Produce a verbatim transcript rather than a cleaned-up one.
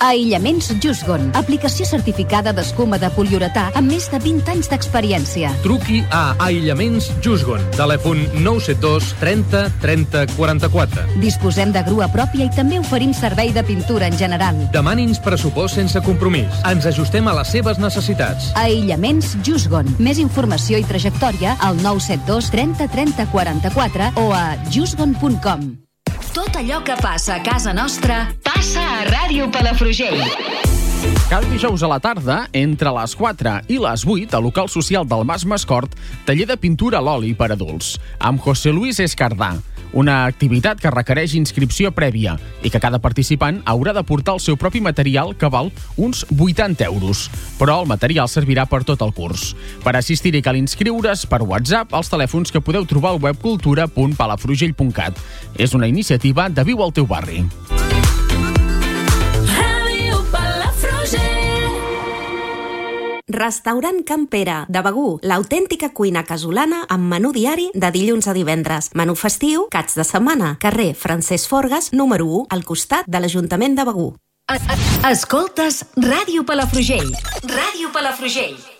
Aïllaments Jusgon, aplicació certificada d'escuma de poliuretà amb més de vint anys d'experiència. Truqui a Aïllaments Jusgon. Telèfon nou set dos trenta trenta quaranta-quatre. Disposem de grua pròpia i també oferim servei de pintura en general. Demani'ns pressupost sense compromís. Ens ajustem a les seves necessitats. Aïllaments Jusgon. Més informació i trajectòria al nou set dos trenta trenta quaranta-quatre o a jusgon punt com. Tot allò que passa a casa nostra passa a Ràdio Palafrugell. Cada dijous a la tarda, entre les quatre i les vuit, al local social del Mas Mascort, taller de pintura a l'oli per adults, amb José Luis Escardà. Una activitat que requereix inscripció prèvia i que cada participant haurà de portar el seu propi material, que val uns vuitanta euros. Però el material servirà per tot el curs. Per assistir-hi cal inscriure's per WhatsApp als telèfons que podeu trobar al web cultura punt palafrugell punt cat. És una iniciativa de Viu al teu barri. Restaurant Can Pere, de Begur, l'autèntica cuina casolana amb menú diari de dilluns a divendres. Menú festiu, caps de setmana. Carrer Francesc Forgas, número u, al costat de l'Ajuntament de Begur. Escoltes Ràdio Palafrugell. Ràdio Palafrugell.